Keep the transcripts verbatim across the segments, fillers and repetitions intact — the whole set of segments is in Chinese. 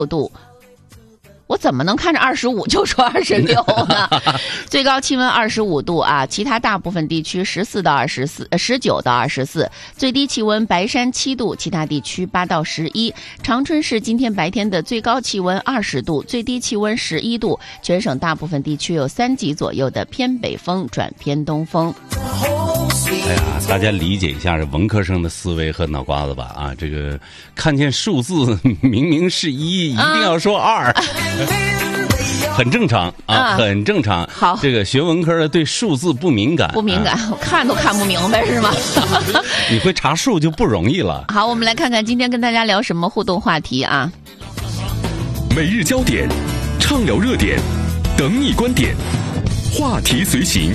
度。我怎么能看着二十五就说二十六呢？最高气温二十五度啊，其他大部分地区十四到二十四，十九到二十四。最低气温白山七度，其他地区八到十一。长春市今天白天的最高气温二十度，最低气温十一度。全省大部分地区有三级左右的偏北风转偏东风。 哎呀，大家理解一下这文科生的思维和脑瓜子吧啊！这个看见数字明明是一，一定要说二。啊很正常啊，啊很正常。 好， 这个学文科的对数字不敏感， 不敏感，啊、我看都看不明白是吗？ 你会查数就不容易了。 好，我们来看看今天跟大家聊什么互动话题啊？ 每日焦点，畅聊热点，等你观点，话题随行。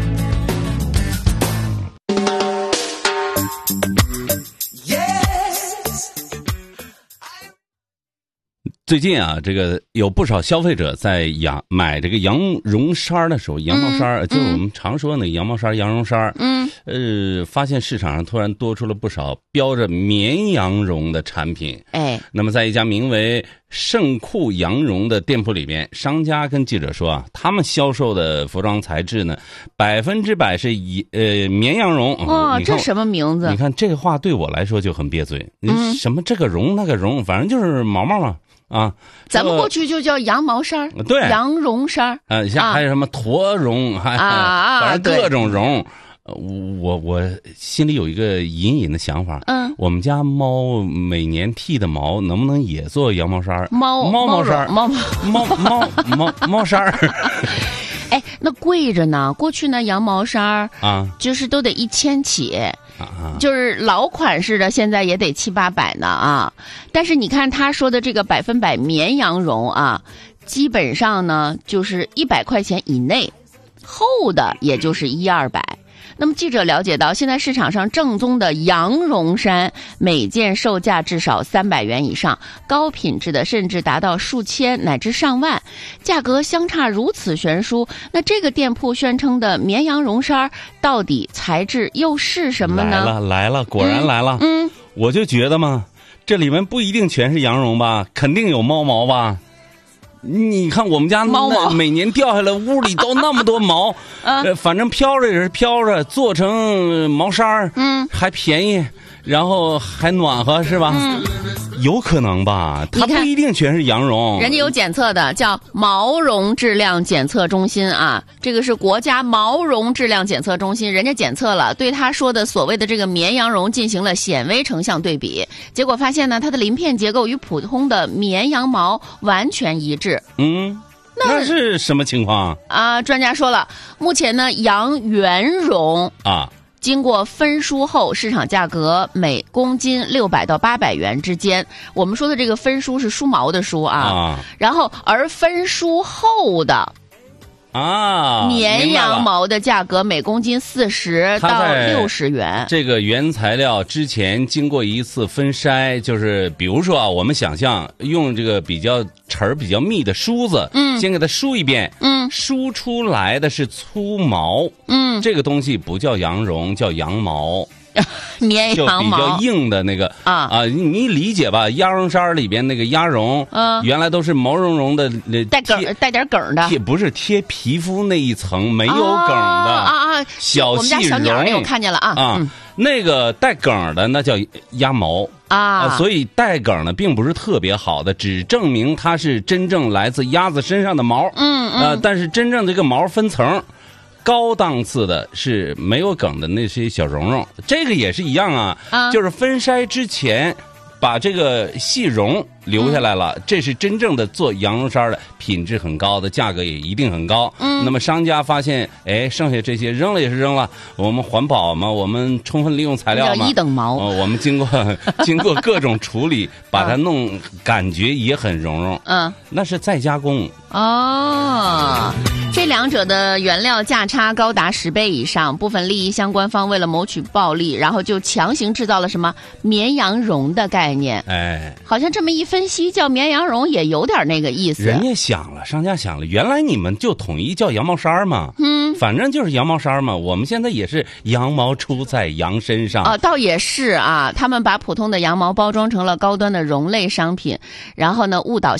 最近啊，这个有不少消费者在养买这个羊绒衫的时候，羊毛衫、嗯、就是我们常说的那个羊毛衫、羊绒衫，嗯，呃，发现市场上突然多出了不少标着绵羊绒的产品。哎，那么在一家名为盛库羊绒的店铺里边，商家跟记者说啊，他们销售的服装材质呢，百分之百是以呃绵羊绒。 哦，这什么名字？ 你看这个话对我来说就很憋嘴。嗯，什么这个绒那个绒，反正就是毛毛嘛。啊， 咱们过去就叫羊毛衫， 对， 羊绒衫， 呃，像还有什么驼绒，还啊， 反正各种绒。我我心里有一个隐隐的想法，嗯，我们家猫每年剃的毛能不能也做羊毛衫？ 猫猫毛衫，猫猫猫猫猫衫。 哎，那贵着呢。过去呢，羊毛衫啊， 就是都得一千起。啊，就是老款式的，现在也得七八百呢啊！但是你看他说的这个百分百绵羊绒啊，基本上呢就是一百块钱以内，厚的也就是一二百。那么记者了解到，现在市场上正宗的羊绒衫每件售价至少三百元以上，高品质的甚至达到数千乃至上万，价格相差如此悬殊。那这个店铺宣称的绵羊绒衫到底材质又是什么呢？ 来了来了，果然来了。嗯，嗯我就觉得嘛，这里面不一定全是羊绒吧，肯定有猫毛吧。你看我们家猫毛每年掉下来，屋里都那么多毛，啊、呃，反正飘着也是飘着，做成毛衫，嗯，还便宜，然后还暖和，是吧？嗯，有可能吧？它不一定全是羊绒， 人家有检测的，叫毛绒质量检测中心啊，这个是国家毛绒质量检测中心，人家检测了，对他说的所谓的这个绵羊绒进行了显微成像对比，结果发现呢，它的鳞片结构与普通的绵羊毛完全一致。 嗯，那, 那是什么情况啊？专家说了，目前呢，羊原绒啊，经过分梳后，市场价格每公斤六百到八百元之间。我们说的这个分梳是梳毛的梳啊，啊然后而分梳后的。 啊， 绵羊毛的价格每公斤四十到六十元。 这个原材料之前经过一次分筛，就是比如说啊，我们想象用这个比较齿儿比较密的梳子，嗯，先给它梳一遍，嗯，梳出来的是粗毛，嗯，这个东西不叫羊绒，叫羊毛。 绵羊毛就比较硬的那个啊啊，你理解吧？鸭绒衫里边那个鸭绒，嗯，原来都是毛茸茸的， 带梗带点梗的， 贴不是贴皮肤那一层没有梗的啊啊， 小细绒。我们家小鸟那我看见了啊啊，那个带梗的那叫鸭毛啊，所以带梗的并不是特别好的，只证明它是真正来自鸭子身上的毛，嗯嗯，呃，但是真正这个毛分层。高档次的是没有梗的那些小绒绒，这个也是一样啊，啊就是分筛之前把这个细绒留下来了，嗯、这是真正的做羊绒衫的，品质很高的，价格也一定很高。嗯，那么商家发现，哎，剩下这些扔了也是扔了，我们环保嘛，我们充分利用材料嘛， 叫一等毛。 哦，我们经过经过各种处理，把它弄，嗯、感觉也很绒绒。嗯，那是再加工。 哦。这两者的原料价差高达十倍以上，部分利益相关方为了谋取暴利，然后就强行制造了什么绵羊绒的概念。哎，好像这么一分析，叫绵羊绒也有点那个意思。 人家想了，商家想了，原来你们就统一叫羊毛衫嘛，嗯，反正就是羊毛衫嘛。我们现在也是羊毛出在羊身上啊，倒也是啊。他们把普通的羊毛包装成了高端的绒类商品，然后呢误导